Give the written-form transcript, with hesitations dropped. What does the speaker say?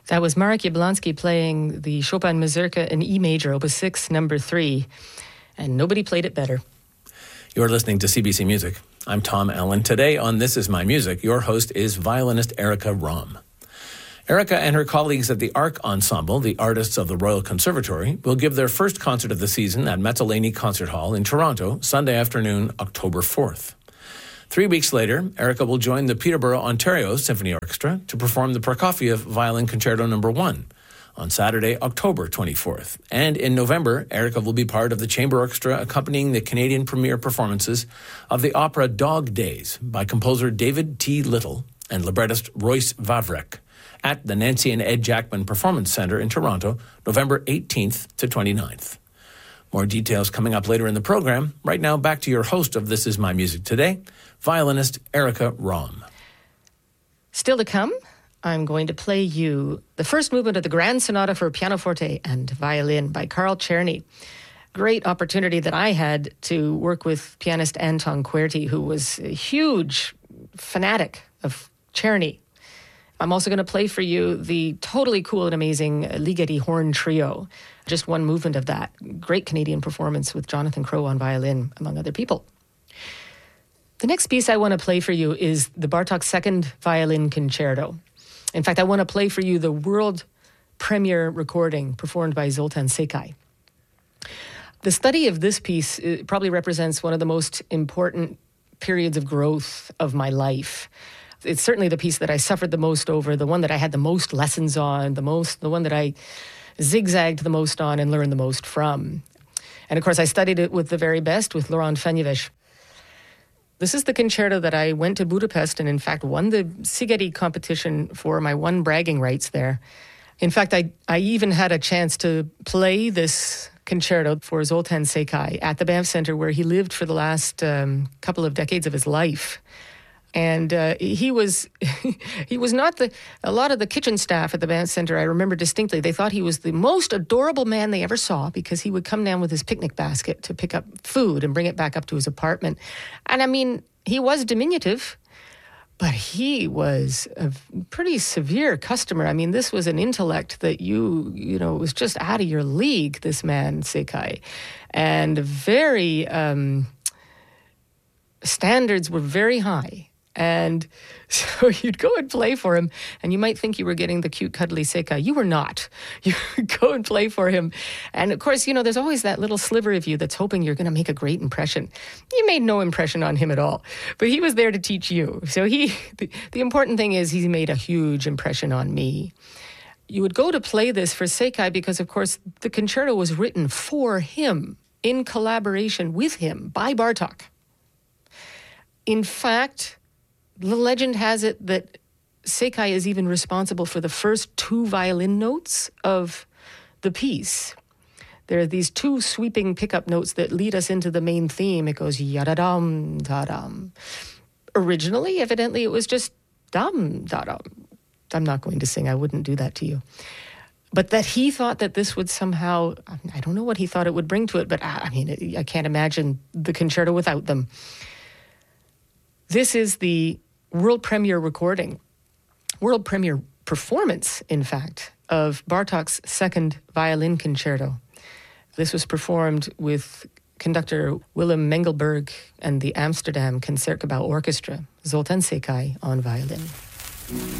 That was Marek Jablonski playing the Chopin Mazurka in E major, Opus 6, number 3. And nobody played it better. You're listening to CBC Music. I'm Tom Allen. Today on This Is My Music, your host is violinist Erika Ramm. Erika and her colleagues at the Arc Ensemble, the artists of the Royal Conservatory, will give their first concert of the season at Mezzalani Concert Hall in Toronto, Sunday afternoon, October 4th. 3 weeks later, Erika will join the Peterborough, Ontario Symphony Orchestra to perform the Prokofiev Violin Concerto No. 1 on Saturday, October 24th. And in November, Erika will be part of the Chamber Orchestra accompanying the Canadian premiere performances of the opera Dog Days by composer David T. Little and librettist Royce Vavrek at the Nancy and Ed Jackman Performance Centre in Toronto, November 18th to 29th. More details coming up later in the program. Right now, back to your host of This Is My Music Today, violinist Erika Ramm. Still to come, I'm going to play you the first movement of the Grand Sonata for Pianoforte and Violin by Carl Czerny. Great opportunity that I had to work with pianist Anton Querty, who was a huge fanatic of Czerny. I'm also going to play for you the totally cool and amazing Ligeti Horn Trio. Just one movement of that. Great Canadian performance with Jonathan Crowe on violin, among other people. The next piece I want to play for you is the Bartók Second Violin Concerto. In fact, I want to play for you the world premiere recording performed by Zoltán Székely. The study of this piece probably represents one of the most important periods of growth of my life. It's certainly the piece that I suffered the most over, the one that I had the most lessons on, the one that I zigzagged the most on and learned the most from. And of course, I studied it with the very best, with Laurent Fenyves. This is the concerto that I went to Budapest and, in fact, won the Szigeti competition for. I won bragging rights there. In fact, I even had a chance to play this concerto for Zoltán Székely at the Banff Centre, where he lived for the last couple of decades of his life. And he was not a lot of the kitchen staff at the Banff Centre, I remember distinctly, they thought he was the most adorable man they ever saw because he would come down with his picnic basket to pick up food and bring it back up to his apartment. And I mean, he was diminutive, but he was a pretty severe customer. I mean, this was an intellect that you know, was just out of your league, this man, Székely. And very, standards were very high. And so you'd go and play for him, and you might think you were getting the cute, cuddly Székely. You were not. You go and play for him. And of course, you know, there's always that little sliver of you that's hoping you're going to make a great impression. You made no impression on him at all, but he was there to teach you. So the important thing is he made a huge impression on me. You would go to play this for Székely because, of course, the concerto was written for him, in collaboration with him, by Bartók. In fact, the legend has it that Székely is even responsible for the first 2 violin notes of the piece. There are these 2 sweeping pickup notes that lead us into the main theme. It goes yada-dum, da-dum. Originally, evidently, it was just dum, da-dum. I'm not going to sing. I wouldn't do that to you. But that he thought that this would somehow, I don't know what he thought it would bring to it, but I mean, I can't imagine the concerto without them. This is the world premiere recording, world premiere performance, in fact, of Bartók's Second Violin Concerto. This was performed with conductor Willem Mengelberg and the Amsterdam Concertgebouw Orchestra, Zoltán Székely on violin.